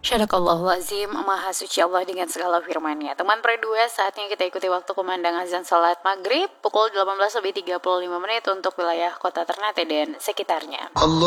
Syadaqallahul Maha suci Allah dengan segala firman-Nya. Teman Pre2, saatnya kita ikuti waktu kumandang azan salat maghrib pukul 18 lebih 35 menit untuk wilayah kota Ternate dan sekitarnya. Allah